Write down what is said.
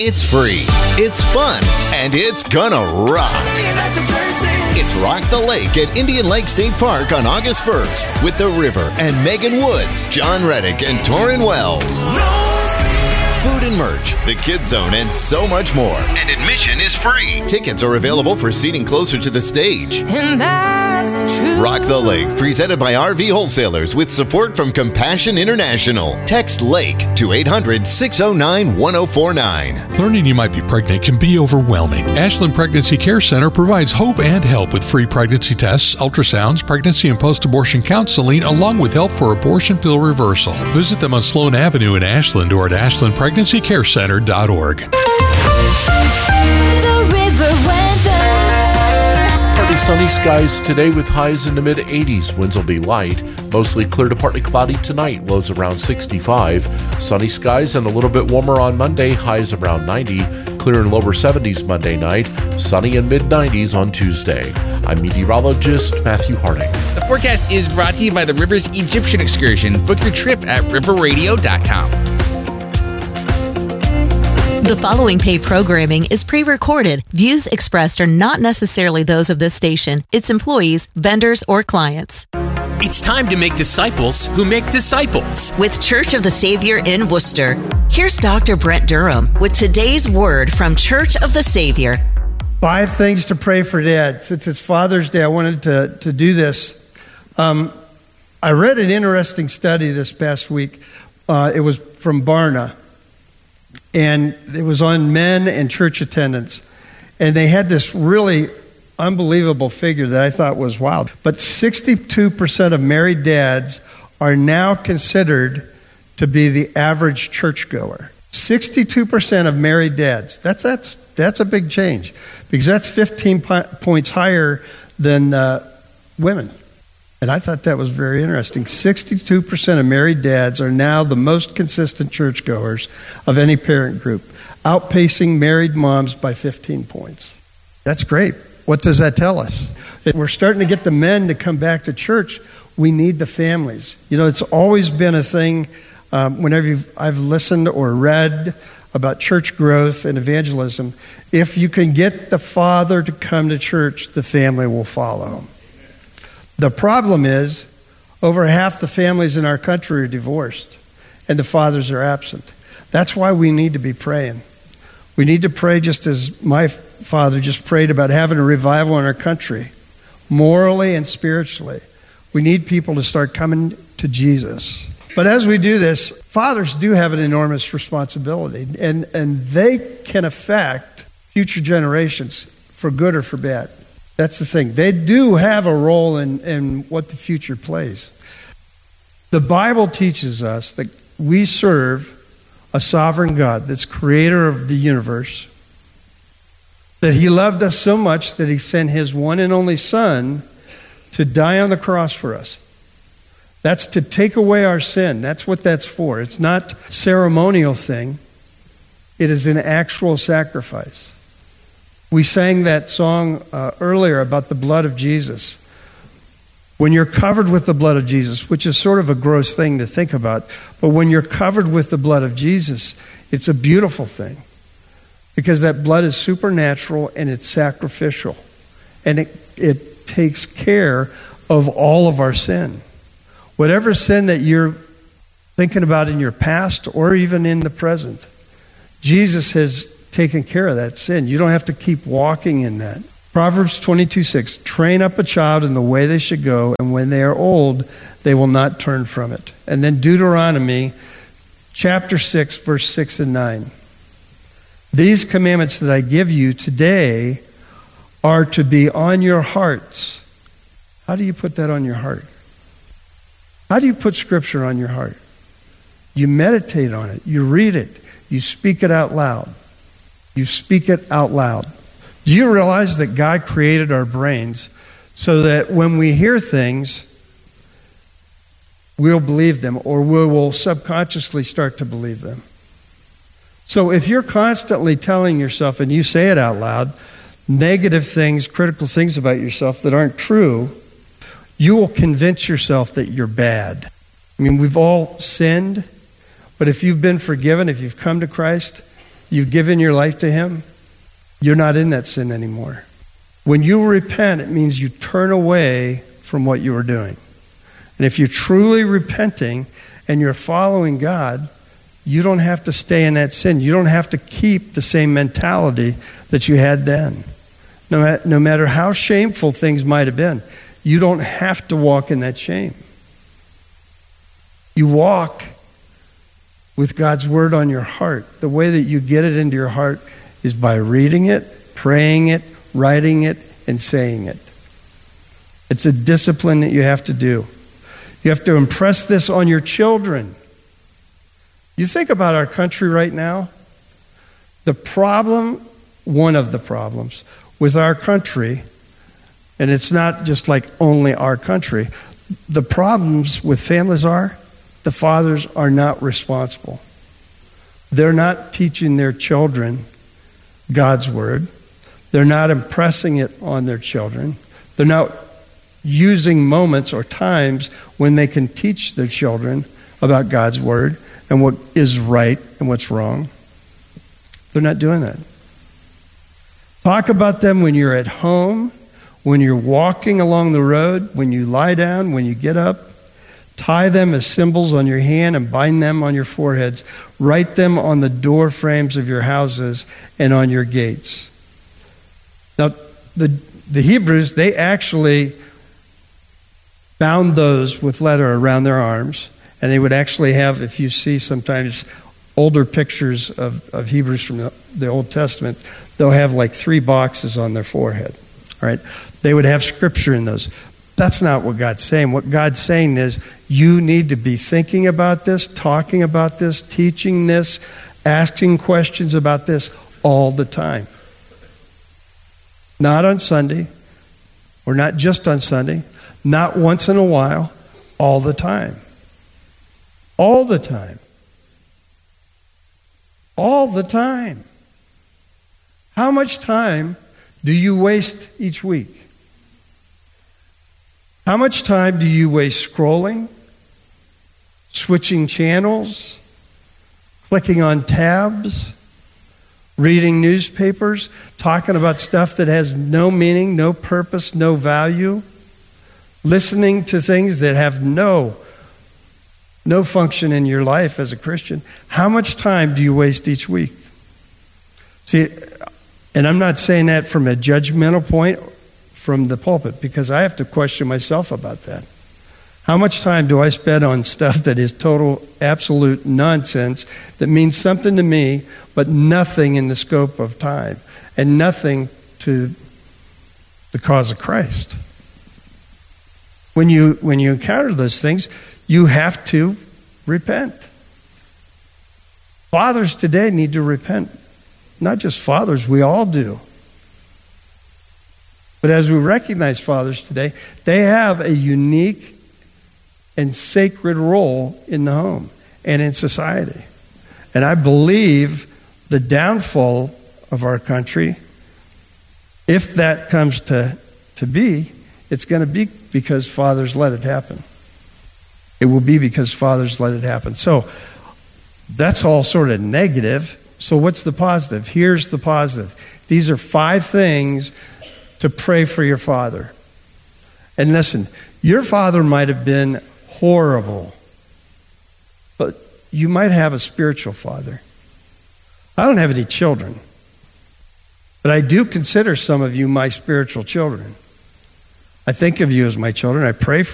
It's free, it's fun, and it's gonna rock. It's Rock the Lake at Indian Lake State Park on August 1st with The River and Megan Woods, John Reddick, and Torrin Wells. Food and merch, the Kids Zone, and so much more. And admission is free. Tickets are available for seating closer to the stage. And that's the truth. Rock the Lake, presented by RV Wholesalers with support from Compassion International. Text LAKE to 800-609-1049. Learning you might be pregnant can be overwhelming. Ashland Pregnancy Care Center provides hope and help with free pregnancy tests, ultrasounds, pregnancy and post-abortion counseling, along with help for abortion pill reversal. Visit them on Sloan Avenue in Ashland or at ashlandpregnancycarecenter.org. The River weather. Partly sunny skies today with highs in the mid-80s. Winds will be light. Mostly clear to partly cloudy tonight. Lows around 65. Sunny skies and a little bit warmer on Monday. Highs around 90. Clear and lower 70s Monday night. Sunny and mid-90s on Tuesday. I'm meteorologist Matthew Harding. The forecast is brought to you by the Rivers Egyptian Excursion. Book your trip at riverradio.com. The following paid programming is pre-recorded. Views expressed are not necessarily those of this station, its employees, vendors, or clients. It's time to make disciples who make disciples. With Church of the Savior in Worcester, here's Dr. Brent Durham with today's word from Church of the Savior. 5 things to pray for Dad. Since it's Father's Day, I wanted to do this. I read an interesting study this past week. It was from Barna. And it was on men and church attendance. And they had this really unbelievable figure that I thought was wild. But 62% of married dads are now considered to be the average churchgoer. 62% of married dads. That's a big change. Because that's 15 points higher than women. And I thought that was very interesting. 62% of married dads are now the most consistent churchgoers of any parent group, outpacing married moms by 15 points. That's great. What does that tell us? We're starting to get the men to come back to church. We need the families. You know, it's always been a thing whenever I've listened or read about church growth and evangelism. If you can get the father to come to church, the family will follow. The problem is, over half the families in our country are divorced, and the fathers are absent. That's why we need to be praying. We need to pray just as my father just prayed about having a revival in our country, morally and spiritually. We need people to start coming to Jesus. But as we do this, fathers do have an enormous responsibility, and they can affect future generations for good or for bad. That's the thing. They do have a role in what the future plays. The Bible teaches us that we serve a sovereign God that's creator of the universe, that he loved us so much that he sent his one and only Son to die on the cross for us. That's to take away our sin. That's what that's for. It's not a ceremonial thing. It is an actual sacrifice. We sang that song earlier about the blood of Jesus. When you're covered with the blood of Jesus, which is sort of a gross thing to think about, but when you're covered with the blood of Jesus, it's a beautiful thing. Because that blood is supernatural and it's sacrificial. And it takes care of all of our sin. Whatever sin that you're thinking about in your past or even in the present, Jesus has taken care of that sin. You don't have to keep walking in that. Proverbs 22:6, train up a child in the way they should go, and when they are old, they will not turn from it. And then Deuteronomy chapter 6, verse 6 and 9. These commandments that I give you today are to be on your hearts. How do you put that on your heart? How do you put Scripture on your heart? You meditate on it. You read it. You speak it out loud. You speak it out loud. Do you realize that God created our brains so that when we hear things, we'll believe them, or we will subconsciously start to believe them? So if you're constantly telling yourself, and you say it out loud, negative things, critical things about yourself that aren't true, you will convince yourself that you're bad. I mean, we've all sinned, but if you've been forgiven, if you've come to Christ, you've given your life to him, you're not in that sin anymore. When you repent, it means you turn away from what you were doing. And if you're truly repenting and you're following God, you don't have to stay in that sin. You don't have to keep the same mentality that you had then. No matter how shameful things might have been, you don't have to walk in that shame. You walk with God's word on your heart. The way that you get it into your heart is by reading it, praying it, writing it, and saying it. It's a discipline that you have to do. You have to impress this on your children. You think about our country right now, one of the problems with our country, and it's not just like only our country, the problems with families are the fathers are not responsible. They're not teaching their children God's word. They're not impressing it on their children. They're not using moments or times when they can teach their children about God's word and what is right and what's wrong. They're not doing that. Talk about them when you're at home, when you're walking along the road, when you lie down, when you get up. Tie them as symbols on your hand and bind them on your foreheads. Write them on the door frames of your houses and on your gates. Now, the Hebrews, they actually bound those with leather around their arms. And they would actually have, if you see sometimes older pictures of Hebrews from the Old Testament, they'll have like 3 boxes on their forehead. All right? They would have scripture in those. That's not what God's saying. What God's saying is you need to be thinking about this, talking about this, teaching this, asking questions about this all the time. Not on Sunday, or not just on Sunday, not once in a while, all the time. All the time. All the time. How much time do you waste each week? How much time do you waste scrolling, switching channels, clicking on tabs, reading newspapers, talking about stuff that has no meaning, no purpose, no value, listening to things that have no function in your life as a Christian? How much time do you waste each week? See, and I'm not saying that from a judgmental point from the pulpit, because I have to question myself about that. How much time do I spend on stuff that is total, absolute nonsense that means something to me, but nothing in the scope of time and nothing to the cause of Christ? When you encounter those things, you have to repent. Fathers today need to repent. Not just fathers, we all do. But as we recognize fathers today, they have a unique and sacred role in the home and in society. And I believe the downfall of our country, if that comes to be, it's going to be because fathers let it happen. It will be because fathers let it happen. So that's all sort of negative. So what's the positive? Here's the positive. These are 5 things to pray for your father. And listen, your father might have been horrible, but you might have a spiritual father. I don't have any children, but I do consider some of you my spiritual children. I think of you as my children. I pray for